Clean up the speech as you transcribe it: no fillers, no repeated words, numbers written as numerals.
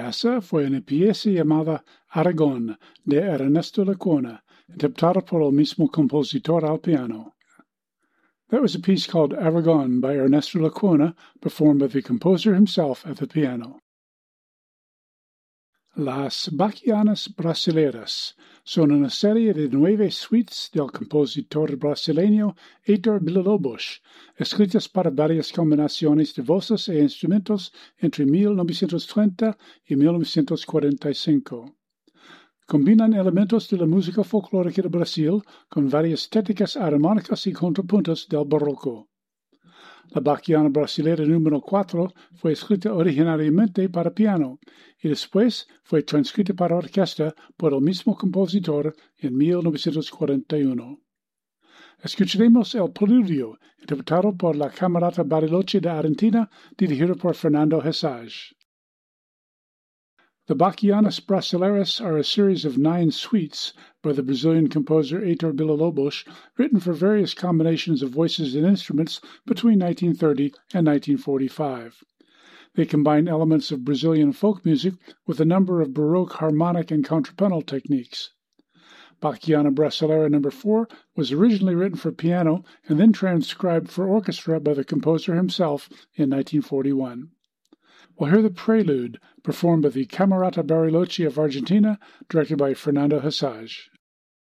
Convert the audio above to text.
Esa fue una pieza llamada Aragón de Ernesto Lecuona, interpretada por el mismo compositor al piano. That was a piece called Aragon by Ernesto Lecuona, performed by the composer himself at the piano. Las Baquianas Brasileras son una serie de 9 suites del compositor brasileño Heitor Villa-Lobos, escritas para varias combinaciones de voces e instrumentos entre 1930 y 1945. Combinan elementos de la música folclórica de Brasil con varias técnicas armónicas y contrapuntos del barroco. La Baquiana Brasilera número 4 fue escrita originariamente para piano y después fue transcrita para orquesta por el mismo compositor en 1941. Escucharemos el preludio, interpretado por la Camerata Bariloche de Argentina, dirigido por Fernando Hessage. The Baquianas Brasileiras are a series of 9 suites by the Brazilian composer Heitor Villa-Lobos, written for various combinations of voices and instruments between 1930 and 1945. They combine elements of Brazilian folk music with a number of Baroque harmonic and contrapuntal techniques. Baquiana Brasileira No. 4 was originally written for piano and then transcribed for orchestra by the composer himself in 1941. We'll hear the prelude, performed by the Camerata Bariloche of Argentina, directed by Fernando Hessage.